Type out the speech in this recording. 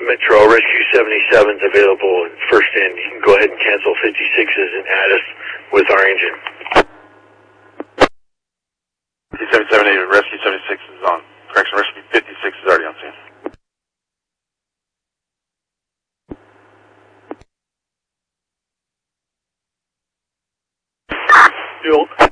Metro, Rescue 77 is available in first in. You can go ahead and cancel 56s and add us with our engine. T-778, Rescue 76 is on. Correction, Rescue 56 is already on scene. Fuel.